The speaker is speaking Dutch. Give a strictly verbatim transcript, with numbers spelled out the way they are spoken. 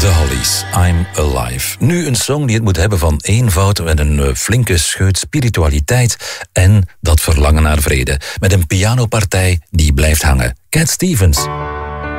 The Hollies, I'm Alive. Nu een song die het moet hebben van eenvoud met een uh, flinke scheut spiritualiteit en dat verlangen naar vrede. Met een pianopartij die blijft hangen. Cat Stevens.